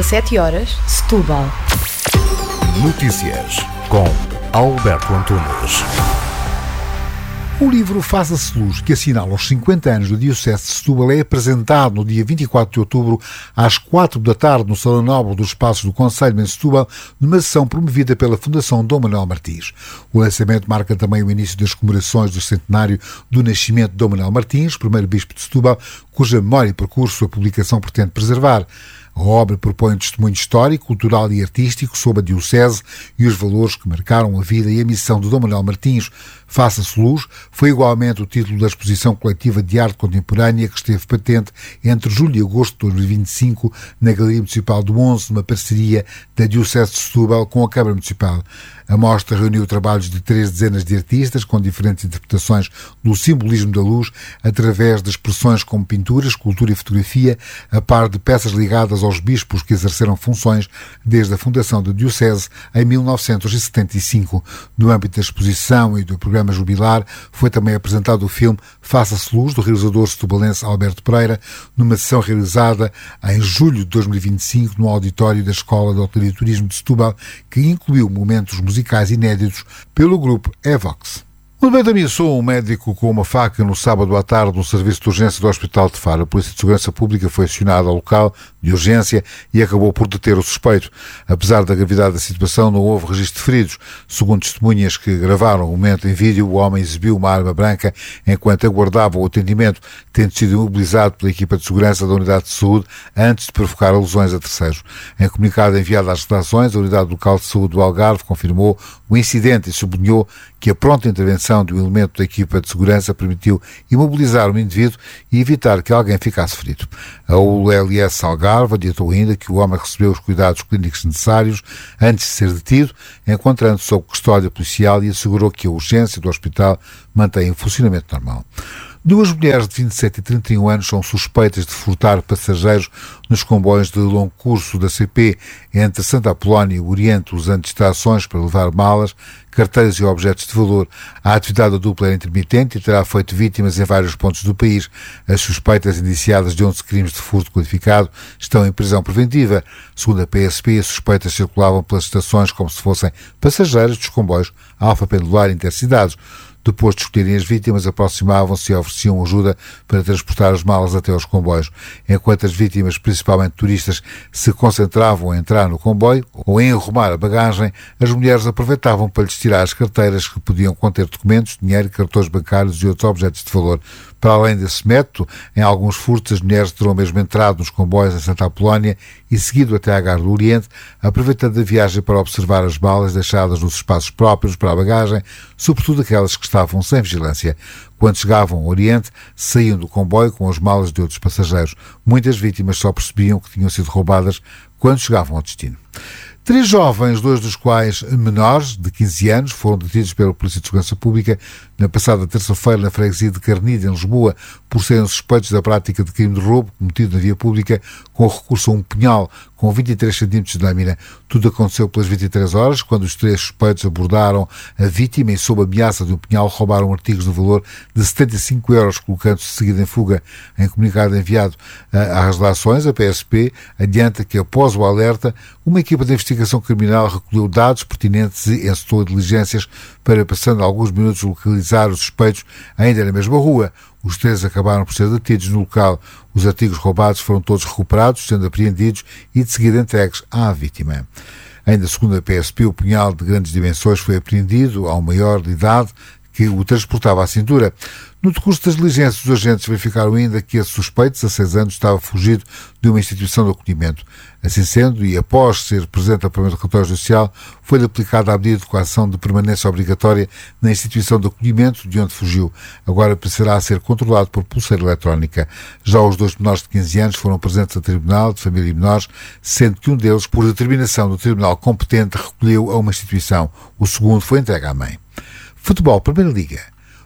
17 horas, Setúbal. Notícias com Alberto Antunes. O livro Faça-se Luz, que assinala os 50 anos da Diocese de Setúbal, é apresentado no dia 24 de outubro, às 4 da tarde, no Salão Nobre dos Passos do Conselho, em Setúbal, numa sessão promovida pela Fundação Dom Manuel Martins. O lançamento marca também o início das comemorações do centenário do nascimento de Dom Manuel Martins, primeiro bispo de Setúbal, cuja memória e percurso a publicação pretende preservar. A obra propõe um testemunho histórico, cultural e artístico sobre a Diocese e os valores que marcaram a vida e a missão de Dom Manuel Martins. Faça-se Luz foi igualmente o título da exposição coletiva de arte contemporânea que esteve patente entre julho e agosto de 2025 na Galeria Municipal do 11, numa parceria da Diocese de Setúbal com a Câmara Municipal. A mostra reuniu trabalhos de 3 dezenas de artistas com diferentes interpretações do simbolismo da luz através de expressões como pintura, escultura e fotografia, a par de peças ligadas aos bispos que exerceram funções desde a fundação da Diocese em 1975. No âmbito da exposição e do programa jubilar, foi também apresentado o filme Faça-se Luz, do realizador setubalense Alberto Pereira, numa sessão realizada em julho de 2025 no auditório da Escola de Hotelaria e Turismo de Setúbal, que incluiu momentos musicais inéditos pelo grupo Evox. O elemento ameaçou um médico com uma faca no sábado à tarde no serviço de urgência do Hospital de Faro. A Polícia de Segurança Pública foi acionada ao local de urgência e acabou por deter o suspeito. Apesar da gravidade da situação, não houve registro de feridos. Segundo testemunhas que gravaram o momento em vídeo, o homem exibiu uma arma branca enquanto aguardava o atendimento, tendo sido imobilizado pela equipa de segurança da Unidade de Saúde antes de provocar alusões a terceiros. Em comunicado enviado às redações, a Unidade Local de Saúde do Algarve confirmou o incidente e sublinhou que a pronta intervenção de um elemento da equipa de segurança permitiu imobilizar o indivíduo e evitar que alguém ficasse ferido. A ULS Algarve adiantou ainda que o homem recebeu os cuidados clínicos necessários antes de ser detido, encontrando-se sob custódia policial, e assegurou que a urgência do hospital mantém o funcionamento normal. 2 mulheres de 27 e 31 anos são suspeitas de furtar passageiros nos comboios de longo curso da CP entre Santa Apolónia e o Oriente, usando distrações para levar malas, carteiras e objetos de valor. A atividade da dupla era intermitente e terá feito vítimas em vários pontos do país. As suspeitas, indiciadas de 11 crimes de furto qualificado, estão em prisão preventiva. Segundo a PSP, as suspeitas circulavam pelas estações como se fossem passageiros dos comboios Alfa Pendular Intercidades. Depois de escolherem as vítimas, aproximavam-se e ofereciam ajuda para transportar as malas até aos comboios. Enquanto as vítimas, principalmente turistas, se concentravam em entrar no comboio ou em arrumar a bagagem, as mulheres aproveitavam para lhes tirar as carteiras, que podiam conter documentos, dinheiro, cartões bancários e outros objetos de valor. Para além desse método, em alguns furtos, as mulheres terão mesmo entrado nos comboios em Santa Apolónia e seguido até à Gare do Oriente, aproveitando a viagem para observar as malas deixadas nos espaços próprios para a bagagem, sobretudo aquelas que estavam sem vigilância. Quando chegavam ao Oriente, saíam do comboio com as malas de outros passageiros. Muitas vítimas só percebiam que tinham sido roubadas quando chegavam ao destino. 3 jovens, 2 dos quais menores, de 15 anos, foram detidos pela Polícia de Segurança Pública na passada terça-feira na freguesia de Carnide, em Lisboa, por serem suspeitos da prática de crime de roubo cometido na via pública com recurso a um punhal com 23 cm de lâmina. Tudo aconteceu pelas 23 horas, quando os 3 suspeitos abordaram a vítima e, sob ameaça de um punhal, roubaram artigos no valor de 75 euros, colocando-se de seguida em fuga. Em comunicado enviado às relações, a PSP adianta que, após o alerta, uma equipa de investigação criminal recolheu dados pertinentes e encetou diligências para, passando alguns minutos, localizar os suspeitos ainda na mesma rua. Os 3 acabaram por ser detidos no local. Os artigos roubados foram todos recuperados, sendo apreendidos e de seguida entregues à vítima. Ainda segundo a PSP, o punhal de grandes dimensões foi apreendido ao maior de idade que o transportava à cintura. No decurso das diligências, os agentes verificaram ainda que esse suspeito, de 16 anos, estava fugido de uma instituição de acolhimento. Assim sendo, e após ser presente ao primeiro relatório judicial, foi-lhe aplicada a medida de coação de permanência obrigatória na instituição de acolhimento de onde fugiu. Agora precisará ser controlado por pulseira eletrónica. Já os 2 menores de 15 anos foram presentes a Tribunal de Família e Menores, sendo que um deles, por determinação do Tribunal competente, recolheu a uma instituição. O segundo foi entregue à mãe. Futebol, Primeira Liga.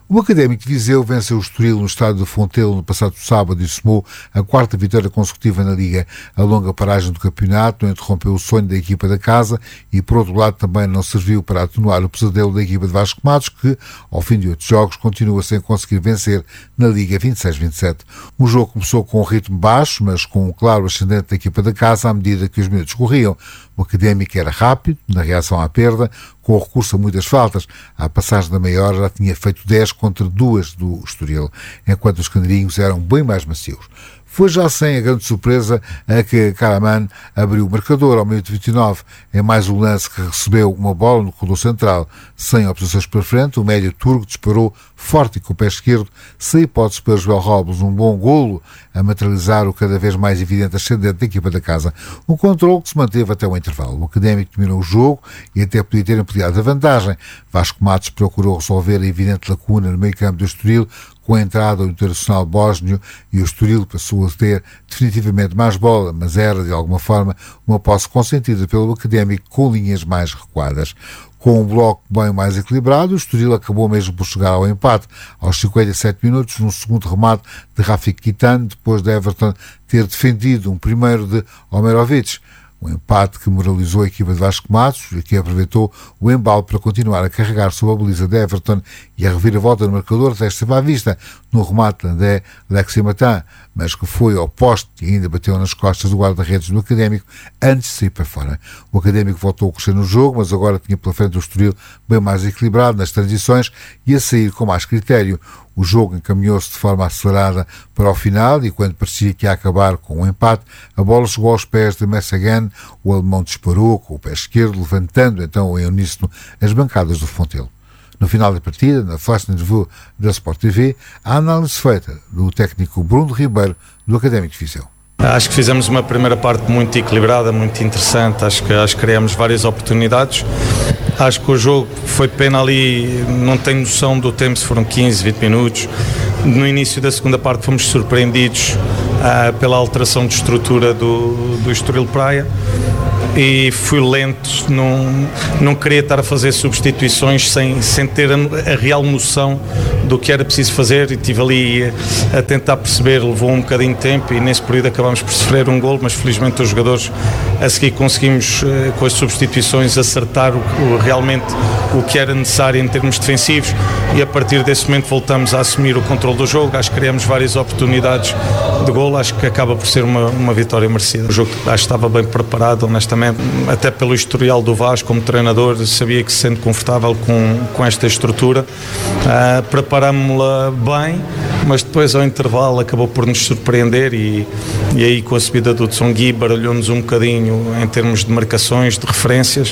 O Académico de Viseu venceu o Estoril no estádio do Fontelo no passado sábado e somou a 4ª vitória consecutiva na Liga. A longa paragem do campeonato não interrompeu o sonho da equipa da casa e, por outro lado, também não serviu para atenuar o pesadelo da equipa de Vasco Matos, que, ao fim de 8 jogos, continua sem conseguir vencer na Liga 26-27. O jogo começou com um ritmo baixo, mas com um claro ascendente da equipa da casa à medida que os minutos corriam. O Académico era rápido na reação à perda, com recurso a muitas faltas. À passagem da meia hora já tinha feito 10 contra 2 do Estoril, enquanto os canarinhos eram bem mais macios. Foi já sem a grande surpresa a que Karaman abriu o marcador ao minuto 29, em mais um lance que recebeu uma bola no corredor central. Sem oposições para frente, o médio turco disparou forte e com o pé esquerdo, sem hipótese para Joel Robles, um bom golo a materializar o cada vez mais evidente ascendente da equipa da casa. Um controle que se manteve até o intervalo. O Académico dominou o jogo e até podia ter ampliado a vantagem. Vasco Matos procurou resolver a evidente lacuna no meio-campo do Estoril, com a entrada do internacional bósnio, e o Estoril passou a ter definitivamente mais bola, mas era, de alguma forma, uma posse consentida pelo Académico com linhas mais recuadas. Com um bloco bem mais equilibrado, o Estoril acabou mesmo por chegar ao empate aos 57 minutos, num segundo remate de Rafik Kitan, depois de Everton ter defendido um primeiro de Omerovic. Um empate que moralizou a equipa de Vasco Matos, que aproveitou o embalo para continuar a carregar sob a baliza de Everton, e a reviravolta no marcador até esteve à vista no remate de Alexis Matin, mas que foi ao poste e ainda bateu nas costas do guarda-redes do Académico antes de sair para fora. O Académico voltou a crescer no jogo, mas agora tinha pela frente o Estoril bem mais equilibrado nas transições e a sair com mais critério. O jogo encaminhou-se de forma acelerada para o final e, quando parecia que ia acabar com um empate, a bola chegou aos pés de Messagan. O alemão disparou com o pé esquerdo, levantando então em uníssono as bancadas do Fontelo. No final da partida, na flash interview da Sport TV, a análise feita do técnico Bruno Ribeiro, do Académico de Viseu. Acho que fizemos uma primeira parte muito equilibrada, muito interessante. Acho que criamos várias oportunidades. Acho que o jogo foi pena ali, não tenho noção do tempo, se foram 15, 20 minutos. No início da segunda parte fomos surpreendidos pela alteração de estrutura do Estoril Praia. E fui lento, não queria estar a fazer substituições sem ter a real noção do que era preciso fazer, e estive ali a tentar perceber. Levou um bocadinho de tempo e nesse período acabámos por sofrer um golo, mas felizmente os jogadores a seguir conseguimos, com as substituições, acertar realmente o que era necessário em termos defensivos, e a partir desse momento voltamos a assumir o controle do jogo. Acho que criamos várias oportunidades de golo, acho que acaba por ser uma vitória merecida. O jogo acho que estava bem preparado, honestamente, até pelo historial do Vasco como treinador, sabia que se sente confortável com esta estrutura. Preparámos-la bem, mas depois ao intervalo acabou por nos surpreender e aí com a subida do Tsongi baralhou-nos um bocadinho em termos de marcações, de referências,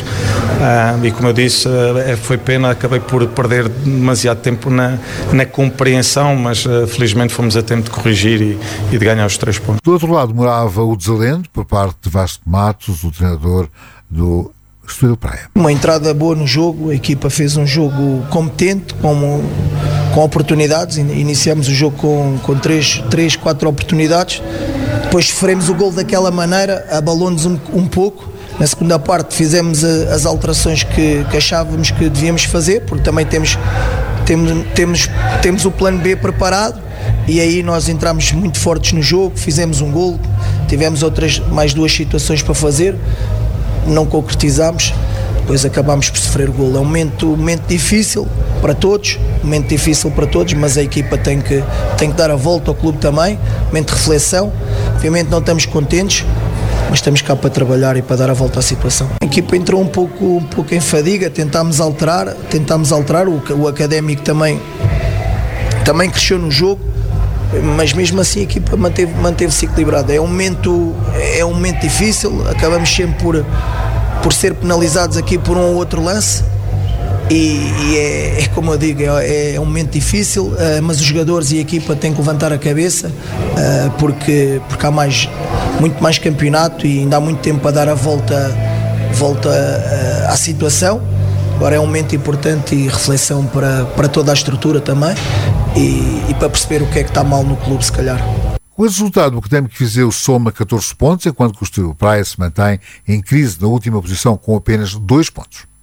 e como eu disse, foi pena, acabei por perder demasiado tempo na compreensão, mas felizmente fomos a tempo de corrigir e de ganhar os 3 pontos. Do outro lado morava o desalento por parte de Vasco Matos, o treinador do Estoril Praia. Uma entrada boa no jogo, a equipa fez um jogo competente, com oportunidades. Iniciamos o jogo com 3, 4 oportunidades, depois sofremos o gol daquela maneira, abalou-nos um pouco. Na segunda parte fizemos as alterações que achávamos que devíamos fazer, porque também temos o plano B preparado, e aí nós entramos muito fortes no jogo, fizemos um gol, tivemos mais 2 situações para fazer, não concretizámos, depois acabámos por sofrer o gol. É um momento difícil para todos, mas a equipa tem que dar a volta ao clube também, momento de reflexão. Obviamente não estamos contentes, mas estamos cá para trabalhar e para dar a volta à situação. A equipa entrou um pouco em fadiga, tentámos alterar, o Académico também cresceu no jogo, mas mesmo assim a equipa manteve-se equilibrada. É um momento difícil, acabamos sempre por ser penalizados aqui por um ou outro lance, e é como eu digo, é um momento difícil, mas os jogadores e a equipa têm que levantar a cabeça, porque há muito mais campeonato e ainda há muito tempo para dar a volta à situação. Agora é um momento importante e reflexão para toda a estrutura também, e para perceber o que é que está mal no clube, se calhar. O resultado, o Académico de Viseu soma 14 pontos, enquanto que o Estoril Praia se mantém em crise na última posição com apenas 2 pontos.